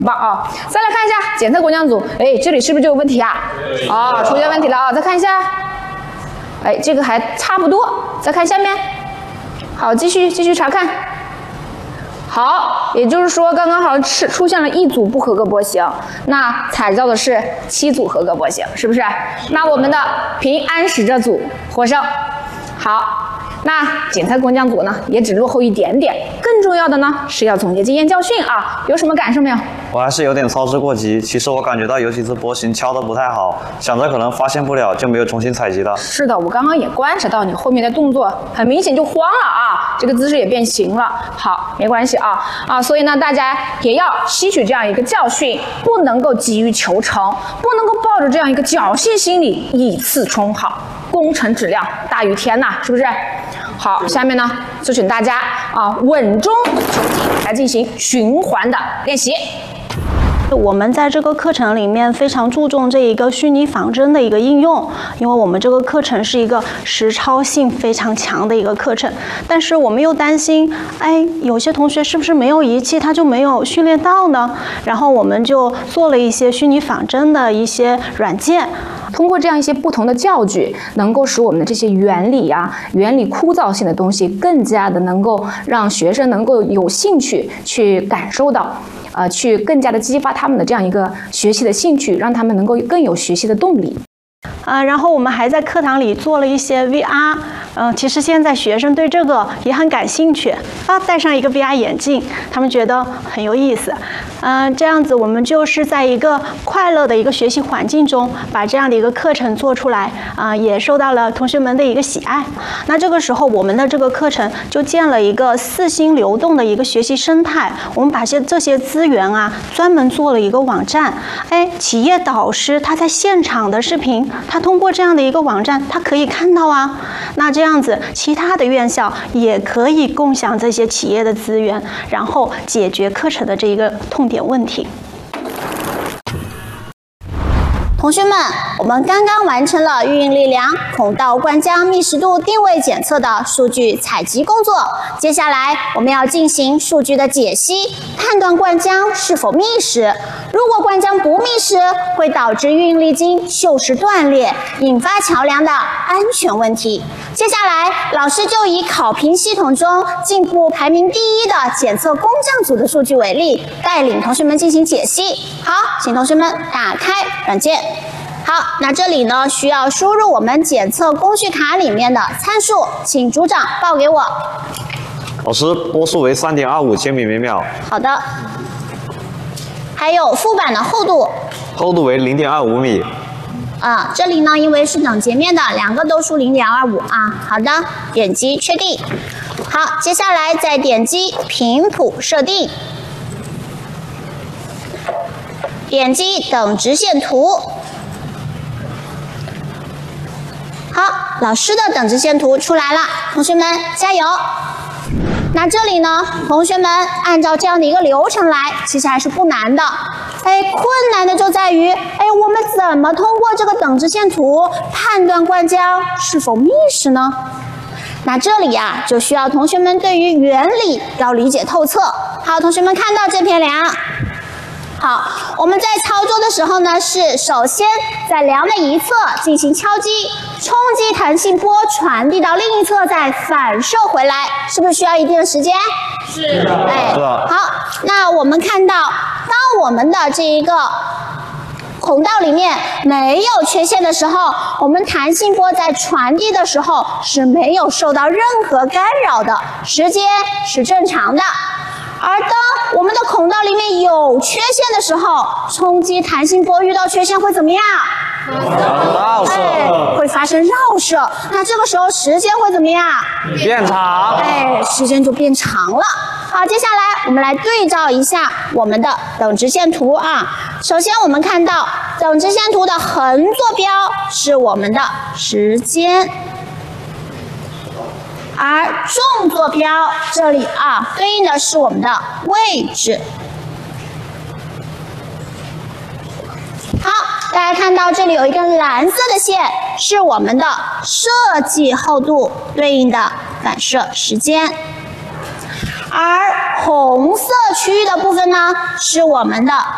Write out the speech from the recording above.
棒啊！再来看一下检测工匠组，哎，这里是不是就有问题啊？啊，出现问题了啊！再看一下，哎，这个还差不多。再看下面，好，继续查看。好，也就是说，刚刚好像出现了1组不合格波形，那采到的是7组合格波形，是不是？那我们的平安使者组获胜。好。 那检测工匠组呢，也只落后一点点。更重要的呢，是要总结经验教训啊！有什么感受没有？ 我还是有点操之过急。其实我感觉到有几次波形敲得不太好，想着可能发现不了，就没有重新采集的。 是的，我刚刚也观察到你后面的动作，很明显就慌了啊！这个姿势也变形了。好，没关系啊，所以呢，大家也要吸取这样一个教训，不能够急于求成，不能够抱着这样一个侥幸心理以次充好。 工程质量大于天呐，是不是？好，下面呢就请大家稳中求进来进行循环的练习。 我们在这个课程里面非常注重这一个虚拟仿真的一个应用，因为我们这个课程是一个实操性非常强的一个课程，但是我们又担心，哎，有些同学是不是没有仪器，他就没有训练到呢？然后我们就做了一些虚拟仿真的一些软件。 通过这样一些不同的教具，能够使我们的这些原理枯燥性的东西，更加的能够让学生能够有兴趣去感受到，去更加的激发他们的这样一个学习的兴趣，让他们能够更有学习的动力。 然后我们还在课堂里做了一些 VR，其实现在学生对这个也很感兴趣戴上一个 VR 眼镜，他们觉得很有意思。这样子我们就是在一个快乐的一个学习环境中，把这样的一个课程做出来，也受到了同学们的一个喜爱。那这个时候，我们的这个课程就建了一个4星流动的一个学习生态，我们把这些资源专门做了一个网站。哎，企业导师他在现场的视频。 他通过这样的一个网站，他可以看到那这样子，其他的院校也可以共享这些企业的资源，然后解决课程的这一个痛点问题。 同学们，我们刚刚完成了预应力量、孔道灌浆密实度定位检测的数据采集工作。接下来，我们要进行数据的解析，判断灌浆是否密实。如果灌浆不密实，会导致预应力筋锈蚀断裂，引发桥梁的安全问题。接下来，老师就以考评系统中进步排名第1的检测工匠组的数据为例，带领同学们进行解析。好，请同学们打开软件。 好，那这里呢需要输入我们检测工序卡里面的参数，请组长报给我。 老师，波速为3.25千米每秒。 好的。还有副板的厚度。 厚度为0.25米。 这里呢因为是等截面的，2个都输0.25好的，点击确定。好，接下来再点击频谱设定，点击等直线图。 好，老师的等直线图出来了，同学们加油！那这里呢，同学们按照这样的一个流程来，其实还是不难的。困难的就在于，我们怎么通过这个等直线图判断灌浆是否密实呢？那这里就需要同学们对于原理要理解透彻。好，同学们看到这片梁。 好，我们在操作的时候呢，是首先在梁的一侧进行敲击，冲击弹性波传递到另一侧，再反射回来，是不是需要一定的时间？是的。 是的。 好，那我们看到，当我们的这一个孔道里面没有缺陷的时候，我们弹性波在传递的时候是没有受到任何干扰的，时间是正常的。 而当我们的孔道里面有缺陷的时候，冲击弹性波遇到缺陷会怎么样？ 绕射， 会发生绕射。那这个时候时间会怎么样？ 变长。 时间就变长了。好，接下来我们来对照一下我们的等直线图首先我们看到等直线图的横坐标是我们的时间。 而纵坐标这里对应的是我们的位置。好，大家看到这里有一根蓝色的线，是我们的设计厚度对应的反射时间。而红色区域的部分呢，是我们的